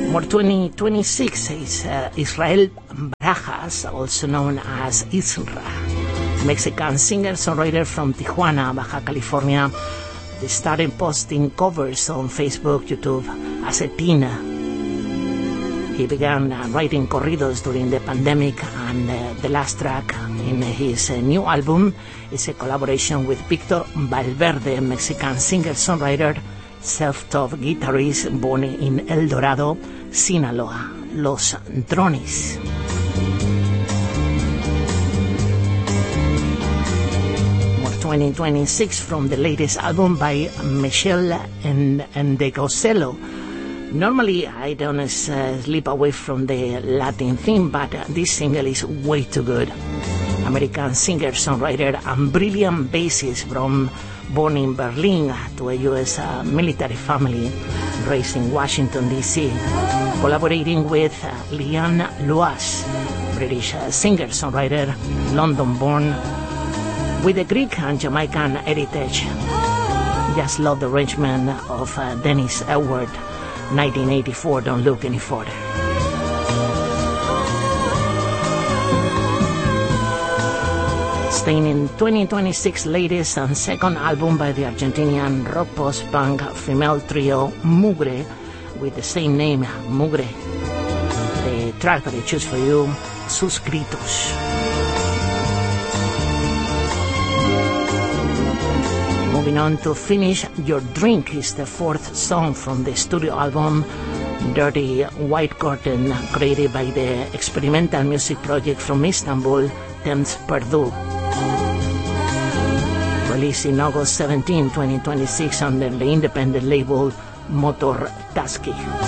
More 2026 is Israel Barajas, also known as Isra, Mexican singer-songwriter from Tijuana, Baja California. They started posting covers on Facebook, YouTube as a teen. He began writing corridos during the pandemic, and the last track in his new album is a collaboration with Victor Valverde, Mexican singer-songwriter, self-taught guitarist born in El Dorado, Sinaloa, Los Drones. More 2026 from the latest album by Michelle Ndegeocello. Normally, I don't slip away from the Latin theme, but this single is way too good. American singer-songwriter and brilliant bassist born in Berlin to a U.S. military family, raised in Washington, D.C., collaborating with Leanne Loas, British singer-songwriter, London-born, with a Greek and Jamaican heritage. Just love the arrangement of Dennis Edward, 1984, Don't Look Any Further. Staying in 2026 latest and second album by the Argentinian rock post-punk female trio Mugre, with the same name, Mugre. The track that I choose for you, Sus Gritos. Moving on to Finish Your Drink is the fourth song from the studio album Dirty White Curtain, created by the experimental music project from Istanbul, Temps Perdu. Released in August 17, 2026 under the independent label Motor Taski.